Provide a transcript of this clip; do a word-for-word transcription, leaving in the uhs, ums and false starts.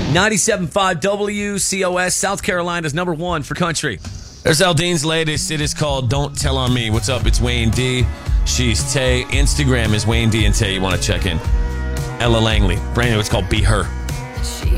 ninety-seven point five W C O S, South Carolina's number one for country. There's Aldean's latest. It is called Don't Tell on Me. What's up? It's Wayne D. She's Tay. Instagram is Wayne D and Tay. You want to check in. Ella Langley. Brand new. It's called Be Her. She